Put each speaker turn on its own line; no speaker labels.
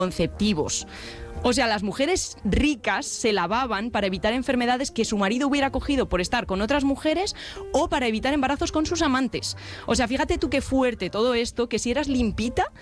conceptivos. O sea, las mujeres ricas se lavaban para evitar enfermedades que su marido hubiera cogido por estar con otras mujeres o para evitar embarazos con sus amantes. O sea, fíjate tú qué fuerte todo esto, que si eras limpita